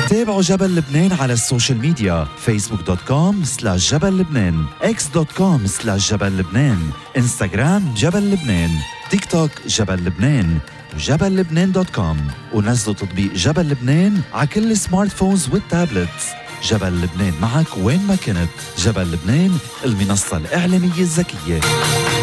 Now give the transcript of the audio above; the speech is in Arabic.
تابعوا جبل لبنان على السوشيال ميديا facebook.com/جبل لبنان x.com/جبل لبنان انستغرام جبل لبنان تيك توك جبل لبنان جبل لبنان.com ونزلوا تطبيق جبل لبنان على كل السمارت فونز والتابلتس. جبل لبنان معك وين ما كنت. جبل لبنان، المنصة الإعلامية الذكية.